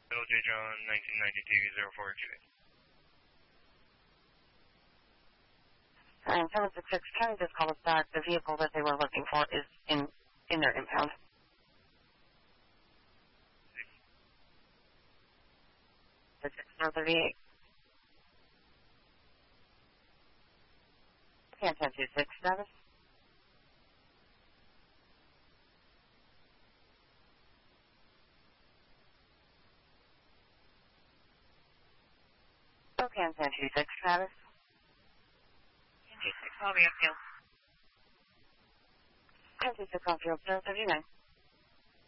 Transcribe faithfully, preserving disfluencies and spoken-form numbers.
Middle J. John, nineteen ninety-two, zero four Q eight. And seven six six, can you just call us back? The vehicle that they were looking for is in, in their impound. six four three eight. Can ten two six status? Okay, ten two six status. ten two six, I'll be upfield. ten two six on field, zero thirty-nine.